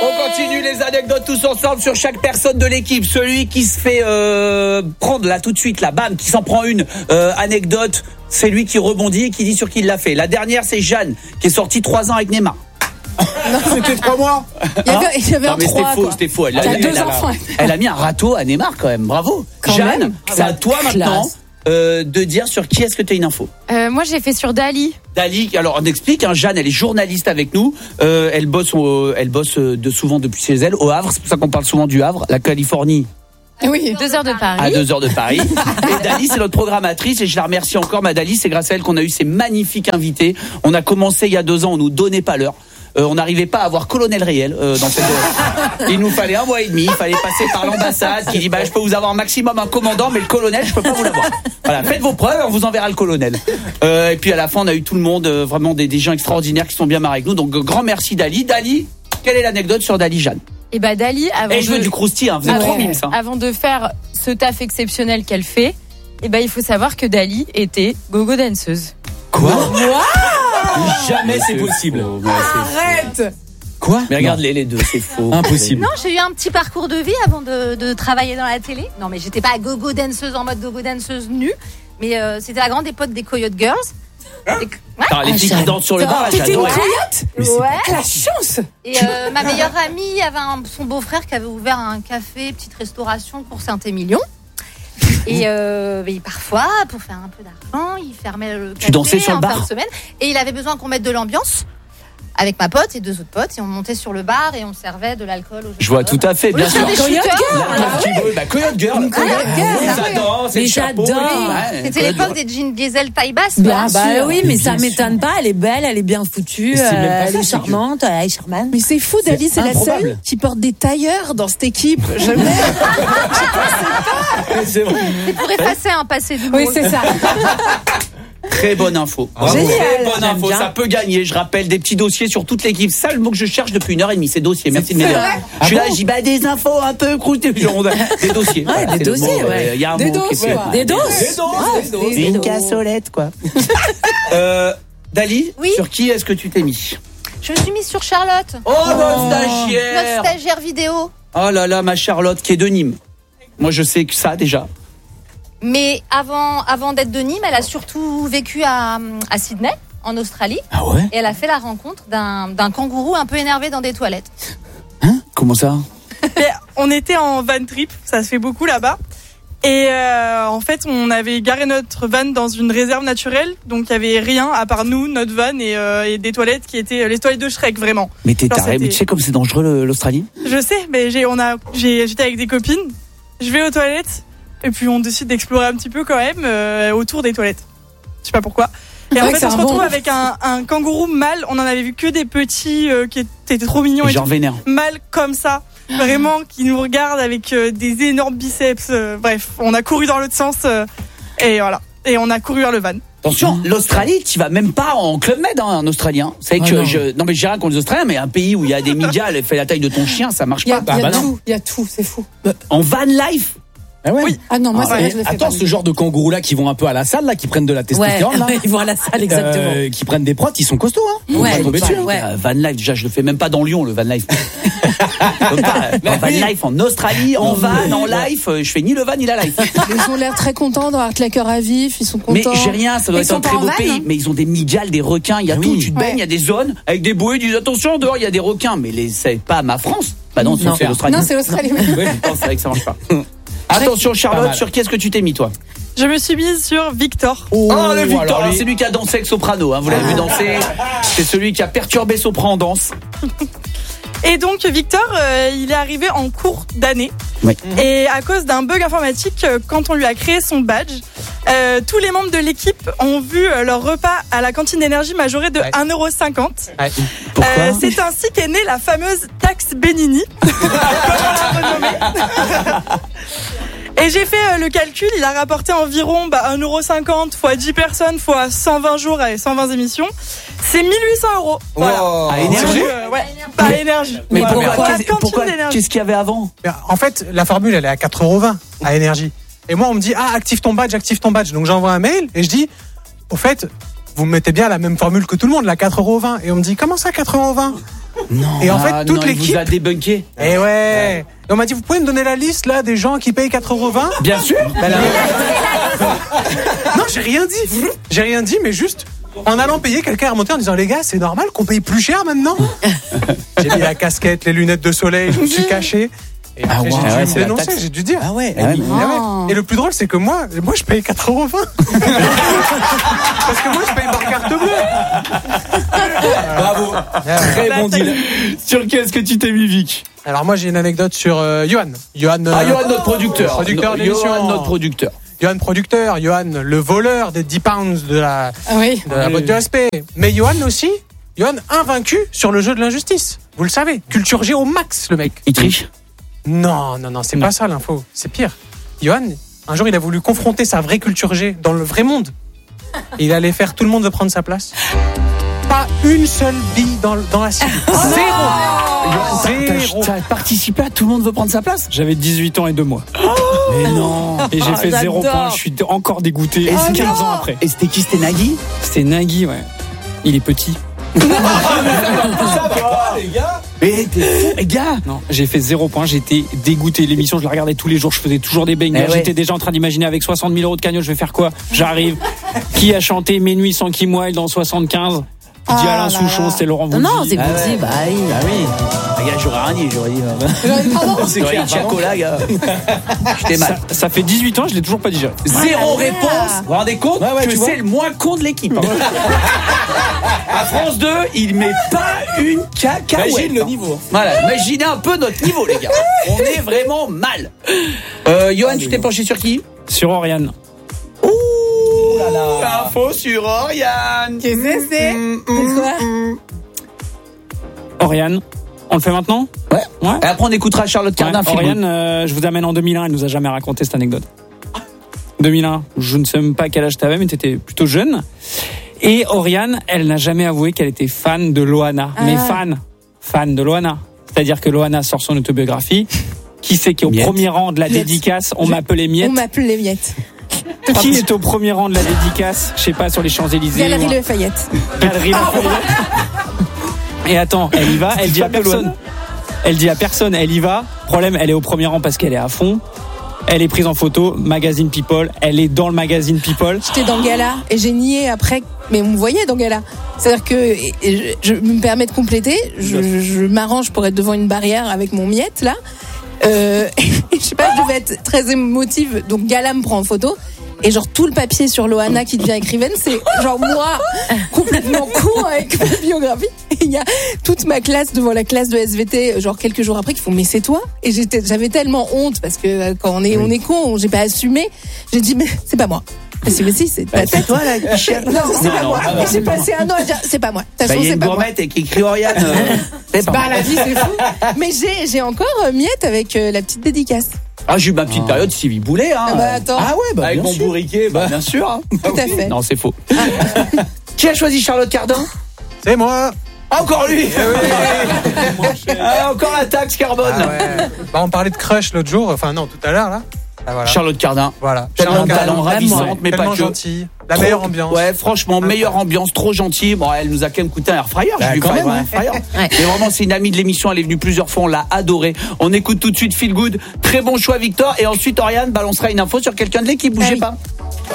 On continue les anecdotes tous ensemble sur chaque personne de l'équipe. Celui qui se fait prendre là tout de suite, là, bam, qui s'en prend une anecdote, c'est lui qui rebondit et qui dit sur qui il l'a fait. La dernière, c'est Jeanne, qui est sortie 3 ans avec Neymar. Non, c'était 3 mois. Il y avait un 3. C'était faux. Elle a mis un râteau à Neymar quand même. Bravo. Quand Jeanne, même. c'est à toi maintenant de dire sur qui est-ce que tu as une info. Moi, j'ai fait sur Dali. Dali, alors on explique, hein, Jeanne, elle est journaliste avec nous. Elle bosse souvent depuis chez elle au Havre. C'est pour ça qu'on parle souvent du Havre, la Californie. Oui, 2 heures de Paris. À 2 heures de Paris. Et Dali, c'est notre programmatrice et je la remercie encore, ma Dali. C'est grâce à elle qu'on a eu ces magnifiques invités. On a commencé il y a 2 ans, on nous donnait pas l'heure. On n'arrivait pas à avoir colonel réel dans cette. Il nous fallait 1 mois et demi. Il fallait passer par l'ambassade qui dit je peux vous avoir un maximum un commandant, mais le colonel je peux pas vous l'avoir. Voilà, faites vos preuves, on vous enverra le colonel. Et puis à la fin on a eu tout le monde, vraiment des gens extraordinaires qui sont bien marrés avec nous. Donc grand merci Dali. Dali, quelle est l'anecdote sur Dali Jeanne? Et Dali, je veux du croustillant, vous êtes trop mimes ça. Avant de faire ce taf exceptionnel qu'elle fait, il faut savoir que Dali était gogo danseuse. Quoi? Jamais c'est possible. Arrête. Quoi? Mais regarde-les les deux, c'est faux. Impossible. Non, j'ai eu un petit parcours de vie avant de travailler dans la télé. Non, mais j'étais pas gogo danseuse en mode gogo danseuse nue, mais c'était la grande époque des Coyote Girls. Les filles qui dansent sur le bar, T'étais une j'adore. coyote? Ouais. La chance. Et ma meilleure amie avait son beau-frère qui avait ouvert un café, petite restauration pour Saint-Émilion. Et parfois, pour faire un peu d'argent, il fermait le café. Tu dansais sur le en bar? fin de semaine. Et il avait besoin qu'on mette de l'ambiance avec ma pote et 2 autres potes. Et on montait sur le bar et on servait de l'alcool aux gens. Je vois tout à fait, bien sûr. Coyote Coyote Girl. Mais j'adore. C'était l'époque des jeans diesel taille basse. Oui, mais ça m'étonne pas. Elle est belle, elle est bien foutue, elle est charmante, elle est charmante. Mais c'est fou, Dali, c'est la improbable. seule qui porte des tailleurs dans cette équipe. C'est vrai. C'est pour effacer un passé du Oui, c'est ça. Très bonne info. Génial. Très bonne J'aime info. bien. Ça peut gagner. Je rappelle des petits dossiers sur toute l'équipe. Ça, le mot que je cherche depuis 1h30, c'est dossier. Merci de m'aider. Je suis là, je dis des infos un peu croustées. Des dossiers. Ouais, des dossiers, ouais. Il y a un Des mot qui doses, est- ouais. Des doses. C'est une cassolette, quoi. Dali, Oui. sur qui est-ce que tu t'es mis? Je me suis mise sur Charlotte, Oh, notre notre stagiaire. stagiaire vidéo. Oh là là, ma Charlotte qui est de Nîmes. Moi, je sais que ça déjà. Mais avant d'être de Nîmes, elle a surtout vécu à Sydney, en Australie. Ah ouais? Et elle a fait la rencontre d'un kangourou un peu énervé dans des toilettes. Hein? Comment ça? Et on était en van trip, ça se fait beaucoup là-bas. Et en fait, on avait garé notre van dans une réserve naturelle, donc il y avait rien à part nous, notre van et des toilettes qui étaient les toilettes de Shrek, vraiment. Mais t'es Genre, taré, mais tu sais comme c'est dangereux l'Australie? Je sais, mais j'étais avec des copines, je vais aux toilettes et puis on décide d'explorer un petit peu quand même autour des toilettes. Je sais pas pourquoi. Et en fait, on se retrouve avec un kangourou mâle. On en avait vu que des petits qui étaient trop mignons. Genre vénère. Mâle comme ça. Vraiment, qui nous regardent avec des énormes biceps. Bref, on a couru dans l'autre sens. Et voilà. Et on a couru vers le van. Attention, l'Australie, tu vas même pas en Club Med, hein, en Australien. C'est que non mais j'ai rien contre les Australiens, mais un pays où il y a des médias, elle fait la taille de ton chien, ça marche pas. Il y a tout, c'est fou. En van life. Ah ouais. Oui. Ah non, moi, Ah, je le fais attends, pas. ce genre de kangourous là qui vont un peu à la salle là, qui prennent de la Ouais, testostérone là, ils vont à la salle, exactement. qui prennent des protes, ils sont costauds hein. Faut Ouais, pas tomber dessus, hein. ouais. Van life, déjà je le fais même pas dans Lyon, le van life. En van life en Australie, en van, en life, je fais ni le van ni la life. Ils ont l'air très contents d'avoir claqueur à vif, ils sont Mais contents. j'ai rien, ça doit Ils être un sont pas très en beau van, pays. hein. Mais ils ont des migales, des requins, il y a Ah tout. oui. Tu te baignes, il y a des zones avec des bouées, ils disent attention, dehors il y a des requins. Mais c'est pas ma France. Bah non, Non. c'est l'Australie. Non, c'est l'Australie. Oui, c'est vrai que ça marche pas. Attention Pas Charlotte, mal. sur qui est-ce que tu t'es mis toi? Je me suis mise sur Victor. Oh, le Victor, alors lui- c'est lui qui a dansé avec Soprano, hein, vous l'avez vu danser. C'est celui qui a perturbé Sopran en danse. Et donc Victor, il est arrivé en cours d'année. Oui. Et à cause d'un bug informatique, quand on lui a créé son badge, tous les membres de l'équipe ont vu leur repas à la cantine d'énergie majoré de 1,50 €. Pourquoi? C'est ainsi qu'est née la fameuse taxe Benini. Comme on l'a renommée. Et j'ai fait le calcul, il a rapporté environ 1,50 € fois 10 personnes fois 120 jours et 120 émissions. C'est 1 800 €. Voilà. À énergie? Ouais, pas énergie. Mais Voilà. pourquoi, La cantine d'énergie. qu'est-ce qu'il y avait avant? En fait, la formule, elle est à 4,20 € à énergie. Et moi, on me dit, active ton badge. Donc, j'envoie un mail et je dis, au fait, vous me mettez bien la même formule que tout le monde, la 4,20 €. Et on me dit, comment ça 4,20 €? Non. Et en fait, toute il l'équipe. vous a débunké. Et ouais. Et on m'a dit, vous pouvez me donner la liste là des gens qui payent 4,20 €? Bien sûr. Non, j'ai rien dit. J'ai rien dit, mais juste en allant payer, quelqu'un est remonté en disant, les gars, c'est normal qu'on paye plus cher maintenant. J'ai mis la casquette, les lunettes de soleil, je me suis caché. Et après, j'ai dû me dénoncer, j'ai dû dire. Ah ouais. Ah ouais. Et le plus drôle, c'est que moi, je paye 4,20 €. Parce que moi, je paye par carte bleue. Bravo. Très bon deal. Sur qui est-ce que tu t'es mis, Vic? Alors moi, j'ai une anecdote sur Johan. Johan, notre producteur. Producteur de l'émission. Johan, notre producteur. Johan producteur, Johan le voleur des 10 pounds de la boîte de respect. Mais Johan aussi, Johan invaincu sur le jeu de l'injustice. Vous le savez, culture G au max, le mec. Il triche? Non, c'est pas ça l'info. C'est pire. Johan, un jour, il a voulu confronter sa vraie culture G dans le vrai monde. Et il allait faire tout le monde veut prendre sa place. Pas une seule bille dans la cible. Zéro. T'as participé à Tout le monde veut prendre sa place? J'avais 18 ans et 2 mois. Mais non. Et j'ai fait 0 points. Je suis encore dégoûté. Et 15 ans après. Et c'était qui? C'était Nagui? C'était Nagui, ouais. Il est petit. Ça va, les gars? Mais t'es fou, les gars! Non, j'ai fait 0 points, j'étais dégoûté. L'émission, je la regardais tous les jours, je faisais toujours des bangers. J'étais déjà en train d'imaginer avec 60 000 € de cagnotte, je vais faire quoi? J'arrive. Qui a chanté Mes nuits sans Kim Wilde en 75? Je dis Alain Souchon, c'est Laurent Voulzy. Non, c'est Voulzy, bah oui. Ah oui. Les gars, j'aurais rien dit, j'aurais dit. J'aurais dit Chacola, gars. J'étais mal. Ça fait 18 ans, je l'ai toujours pas digéré. Zéro réponse. Vous vous rendez compte que c'est le moins con de l'équipe. À France 2, il met pas une cacahuète. Imagine le niveau. Voilà, imaginez un peu notre niveau, les gars. On est vraiment mal. Johan, tu t'es penché sur qui? Sur Oriane. Ouh là là. Info sur Oriane. Qu'est-ce que c'est? C'est quoi? Oriane. On le fait maintenant? Ouais. Et après, on écoutera Charlotte Cardin. Oriane, je vous amène en 2001. Elle nous a jamais raconté cette anecdote. 2001. Je ne sais même pas quel âge t'avais, mais t'étais plutôt jeune. Et Oriane, elle n'a jamais avoué qu'elle était fan de Loana. Mais fan de Loana. C'est-à-dire que Loana sort son autobiographie. Qui c'est qui est au premier rang de la dédicace? On m'appelle les miettes. On m'appelle les miettes. Qui est au premier rang de la dédicace? Je sais pas, sur les Champs-Élysées. Galerie Lafayette. Galerie Lafayette. Et attends, elle y va, elle dit à personne. Elle dit à personne, elle y va. Problème, elle est au premier rang parce qu'elle est à fond. Elle est prise en photo, magazine People. Elle est dans le magazine People. J'étais dans Gala et j'ai nié après, mais on me voyait dans Gala. C'est-à-dire que je me permets de compléter. Je m'arrange pour être devant une barrière avec mon miette là. Je sais pas, je devais être très émotive. Donc Gala me prend en photo. Et genre tout le papier sur Loana qui devient écrivaine, c'est genre moi complètement con avec ma biographie. Et il y a toute ma classe devant la classe de SVT, genre quelques jours après, qui font mais c'est toi. Et j'avais tellement honte parce que quand on est con, j'ai pas assumé. J'ai dit mais c'est pas moi. Mais si, c'est ta tête. Toi là, Michel. Non, c'est pas moi. Et j'ai passé un an à dire c'est pas moi. De toute façon, il y a c'est une pas moi. gourmette qui écrit Oriane. C'est pas Bah moi. la vie c'est fou. Mais j'ai encore miette avec la petite dédicace. Ah, j'ai eu ma petite période Sylvie Boulet, hein. Ah bah attends. Ah ouais, bah avec bien mon sûr. bourriquet, bah bien sûr. Hein. Tout à fait. Non, c'est faux. Qui a choisi Charlotte Cardin? C'est moi. Encore lui. Encore la taxe carbone. Ah ouais. On parlait de crush l'autre jour, enfin non, tout à l'heure là. Ah, voilà. Charlotte Cardin. Voilà. Tellement Charlotte de Cardin, talent, ravissante, mais tellement pas que. gentille. La Trop- meilleure ambiance. Ouais, franchement, meilleure ambiance, trop gentille. Bon, elle nous a quand même coûté un air fryer. J'ai dû quand faire même, un air fryer. Mais vraiment, c'est une amie de l'émission. Elle est venue plusieurs fois. On l'a adorée. On écoute tout de suite Feel Good. Très bon choix, Victor. Et ensuite, Oriane balancera une info sur quelqu'un de l'équipe. Bougez pas.